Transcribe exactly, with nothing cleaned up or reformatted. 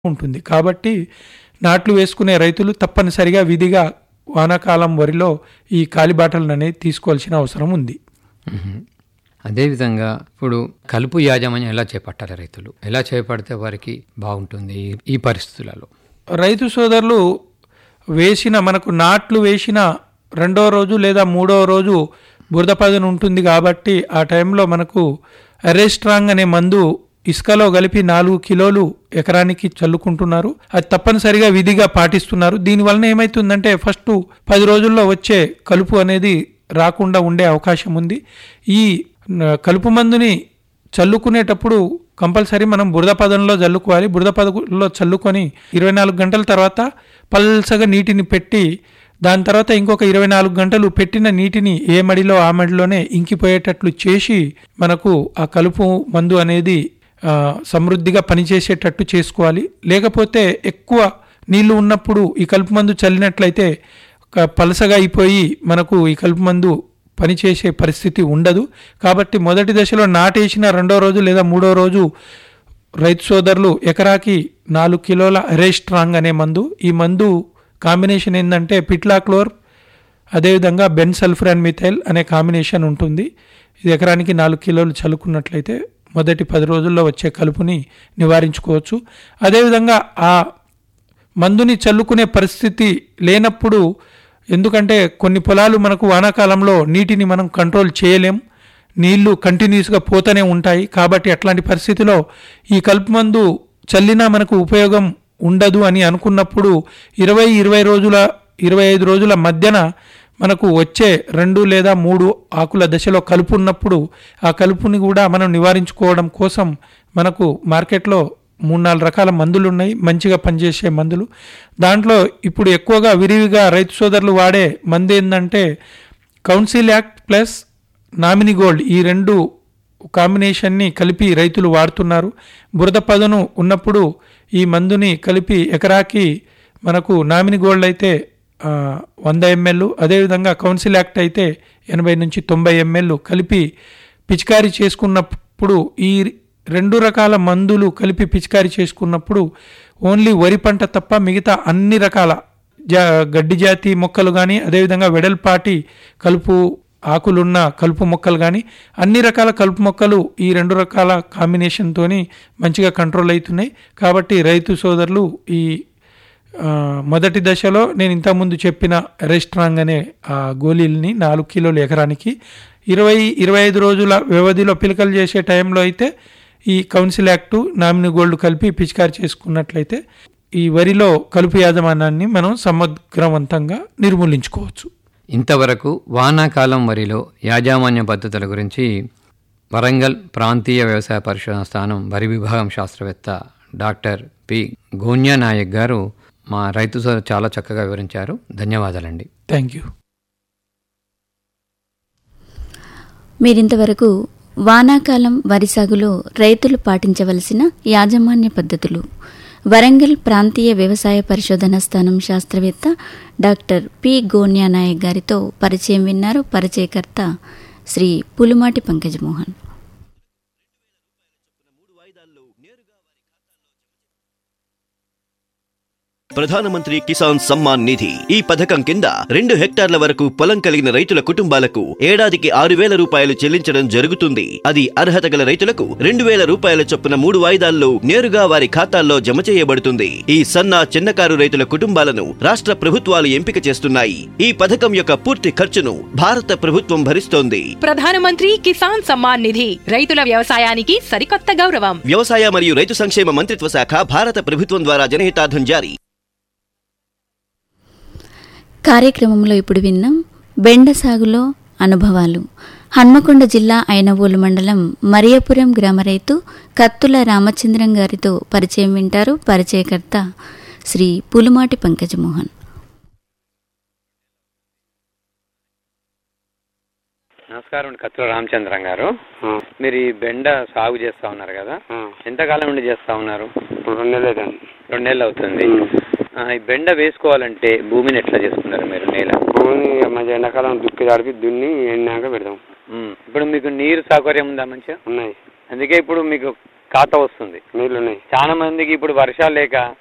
ఉంటుంది. కాబట్టి నాట్లు వేసుకునే రైతులు తప్పనిసరిగా విధిగా వానాకాలం వరిలో ఈ కాలిబాటలను అనేది తీసుకోవాల్సిన అవసరం ఉంది. అదేవిధంగా ఇప్పుడు కలుపు యాజమాన్యం ఎలా చేపట్టాలి, రైతులు ఎలా చేపడితే వారికి బాగుంటుంది ఈ పరిస్థితులలో? రైతు సోదరులు వేసిన మనకు నాట్లు వేసిన రెండో రోజు లేదా మూడవ రోజు బురద పదను ఉంటుంది కాబట్టి ఆ టైంలో మనకు అరెస్ట్రాంగ్ అనే మందు ఇసుకలో కలిపి నాలుగు కిలోలు ఎకరానికి చల్లుకుంటున్నారు. అది తప్పనిసరిగా విధిగా పాటిస్తున్నారు. దీనివలన ఏమవుతుందంటే ఫస్ట్ పది రోజుల్లో వచ్చే కలుపు అనేది రాకుండా ఉండే అవకాశం ఉంది. ఈ కలుపు మందుని చల్లుకునేటప్పుడు కంపల్సరీ మనం బురద పదంలో చల్లుకోవాలి. బురద పదంలో చల్లుకొని ఇరవై నాలుగు గంటల తర్వాత పల్సగా నీటిని పెట్టి దాని తర్వాత ఇంకొక ఇరవై నాలుగు గంటలు పెట్టిన నీటిని ఏ మడిలో ఆ మడిలోనే ఇంకిపోయేటట్లు చేసి మనకు ఆ కలుపు మందు అనేది సమృద్ధిగా పనిచేసేటట్టు చేసుకోవాలి. లేకపోతే ఎక్కువ నీళ్లు ఉన్నప్పుడు ఈ కలుపు మందు చల్లినట్లయితే పలసగా అయిపోయి మనకు ఈ కలుపు మందు పనిచేసే పరిస్థితి ఉండదు. కాబట్టి మొదటి దశలో నాటేసిన రెండో రోజు లేదా మూడో రోజు రైతు సోదరులు ఎకరాకి నాలుగు కిలోల అరెస్ట్రాంగ్ అనే మందు, ఈ మందు కాంబినేషన్ ఏంటంటే పిట్లాక్లోర్ అదేవిధంగా బెన్ సల్ఫరాన్ మిథైల్ అనే కాంబినేషన్ ఉంటుంది. ఇది ఎకరానికి నాలుగు కిలోలు చల్లుకున్నట్లయితే మొదటి పది రోజుల్లో వచ్చే కలుపుని నివారించుకోవచ్చు. అదేవిధంగా ఆ మందుని చల్లుకునే పరిస్థితి లేనప్పుడు, ఎందుకంటే కొన్ని పొలాలు మనకు వానాకాలంలో నీటిని మనం కంట్రోల్ చేయలేం, నీళ్లు కంటిన్యూస్గా పోతూనే ఉంటాయి. కాబట్టి అట్లాంటి పరిస్థితిలో ఈ కలుపు మందు చల్లినా మనకు ఉపయోగం ఉండదు అని అనుకున్నప్పుడు ఇరవై ఇరవై రోజుల ఇరవై ఐదు రోజుల మధ్యన మనకు వచ్చే రెండు లేదా మూడు ఆకుల దశలో కలుపు ఉన్నప్పుడు ఆ కలుపుని కూడా మనం నివారించుకోవడం కోసం మనకు మార్కెట్లో మూడు నాలుగు రకాల మందులు ఉన్నాయి, మంచిగా పనిచేసే మందులు. దాంట్లో ఇప్పుడు ఎక్కువగా విరివిగా రైతు సోదరులు వాడే మందు ఏంటంటే council act plus nominee gold, ఈ రెండు కాంబినేషన్ని కలిపి రైతులు వాడుతున్నారు. బురద పదను ఉన్నప్పుడు ఈ మందుని కలిపి ఎకరాకి మనకు నామినీ గోల్డ్ అయితే వంద ఎంఎల్, అదేవిధంగా కౌన్సిల్ యాక్ట్ అయితే ఎనభై నుంచి తొంభై ఎంఎల్ కలిపి పిచికారీ చేసుకున్నప్పుడు, ఈ రెండు రకాల మందులు కలిపి పిచికారీ చేసుకున్నప్పుడు ఓన్లీ వరి పంట తప్ప మిగతా అన్ని రకాల జా గడ్డి జాతి మొక్కలు కానీ అదేవిధంగా వెడల్పాటి కలుపు ఆకులున్న కలుపు మొక్కలు కానీ అన్ని రకాల కలుపు మొక్కలు ఈ రెండు రకాల కాంబినేషన్తో మంచిగా కంట్రోల్ అవుతున్నాయి. కాబట్టి రైతు సోదరులు ఈ మొదటి దశలో నేను ఇంతకుముందు చెప్పిన అరెస్ట్రాంగ్ అనే ఆ గోళీలని నాలుగు కిలోలు ఎకరానికి ఇరవై ఇరవై ఐదు రోజుల వ్యవధిలో పిలకలు చేసే టైంలో అయితే ఈ కౌన్సిల్ యాక్టు నామినీ గోల్డ్ కలిపి పిచికారి చేసుకున్నట్లయితే ఈ వరిలో కలుపు యాజమాన్యాన్ని మనం సమగ్రవంతంగా నిర్మూలించుకోవచ్చు. ఇంతవరకు వానాకాలం వరిలో యాజమాన్య పద్ధతుల గురించి వరంగల్ ప్రాంతీయ వ్యవసాయ పరిశోధన స్థానం వరి విభాగం శాస్త్రవేత్త డాక్టర్ పి గోన్యా నాయక్ గారు మా రైతు సోదరు చాలా చక్కగా వివరించారు. ధన్యవాదాలండి. Thank you. మీరింతవరకు వానాకాలం వరి సాగులో రైతులు పాటించవలసిన యాజమాన్య పద్ధతులు, వరంగల్ ప్రాంతీయ వ్యవసాయ పరిశోధన స్థానం శాస్త్రవేత్త డాక్టర్ పి గోన్యా నాయక్ గారితో పరిచయం విన్నారు. పరిచయకర్త శ్రీ పులుమాటి పంకజమోహన్. ప్రధానమంత్రి కిసాన్ సమ్మాన్ నిధి ఈ పథకం కింద రెండు హెక్టార్ల వరకు పొలం కలిగిన రైతుల కుటుంబాలకు ఏడాదికి ఆరు వేల రూపాయలు చెల్లించడం జరుగుతుంది. అది అర్హత గల రైతులకు రెండు వేల రూపాయల చొప్పున మూడు వాయిదాల్లో నేరుగా వారి ఖాతాల్లో జమ చేయబడుతుంది. ఈ సన్న చిన్నకారు రైతుల కుటుంబాలను రాష్ట్ర ప్రభుత్వాలు ఎంపిక చేస్తున్నాయి. ఈ పథకం యొక్క పూర్తి ఖర్చును భారత ప్రభుత్వం భరిస్తోంది. ప్రధానమంత్రి కిసాన్ సమ్మాన్ నిధి రైతుల వ్యవసాయానికి సరికొత్త గౌరవం. వ్యవసాయ మరియు రైతు సంక్షేమ మంత్రిత్వ శాఖ, భారత ప్రభుత్వం ద్వారా జనహితార్థం జారీ. కార్యక్రమంలో ఇప్పుడు విన్నాం బెండ సాగులో అనుభవాలు. హన్మకొండ జిల్లా ఐనవోలు మండలం మరియపురం గ్రామ రైతు కత్తుల రామచంద్రం గారితో పరిచయం వింటారు. పరిచయకర్త శ్రీ పులుమాటి పంకజమోహన్. నమస్కారం, కత్తుల రామచంద్రం గారు. మీరు ఈ బెండ సాగు చేస్తా ఉన్నారు కదా, ఎంతకాలం నుండి చేస్తా ఉన్నారు? రెండు నెలలు రెండు నెలలు అవుతుంది. ఈ బెండ వేసుకోవాలంటే భూమిని ఎట్లా చేసుకున్నారు మీరు? నేల భూమిని మంచి ఎండాకాలం దుక్కి తడిపి దున్ని ఎండాక పెడతాం. ఇప్పుడు మీకు నీరు సౌకర్యం ఉందా? మంచిగా ఉన్నాయి. అందుకే ఇప్పుడు మీకు ఖాతా వస్తుంది. నీళ్ళు ఉన్నాయి. చాలా మందికి ఇప్పుడు వర్షాలు లేక